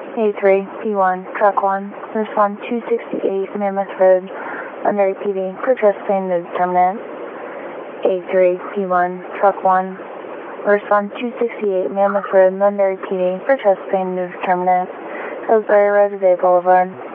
A3, P1, Truck 1, respond 268 Mammoth Road, Londonderry PD, for trespassing the determinant. A3, P1, Truck 1, respond 268 Mammoth Road, Londonderry PD, for trespassing the determinant. Pillsbury Road, Bay Boulevard.